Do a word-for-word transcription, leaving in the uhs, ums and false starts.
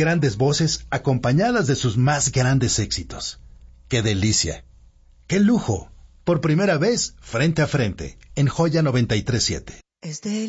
grandes voces acompañadas de sus más grandes éxitos. ¡Qué delicia! ¡Qué lujo! Por primera vez, frente a frente, en Joya noventa y tres punto siete. Es de